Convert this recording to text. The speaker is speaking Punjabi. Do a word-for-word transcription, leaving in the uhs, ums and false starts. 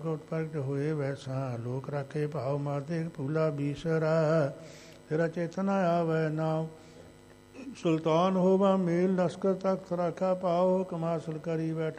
ਪ੍ਰਗਟ ਹੋਏ ਵੈਸਾ, ਲੋਕ ਰਾਖੇ ਭਾਵ ਮਾਰਦੇ ਭੂਲਾ ਬੀਸਰਾ। ਤੇਰਾ ਚੇਤਨ ਆਵੈ ਨਾਮ, ਸੁਲਤਾਨ ਹੋਵਾ ਮੇਲ, ਲਸਕਰ ਤਖਤ ਰਾਖਾ ਪਾਓ, ਕਮਾਸਲ ਕਰੀ ਬੈਠ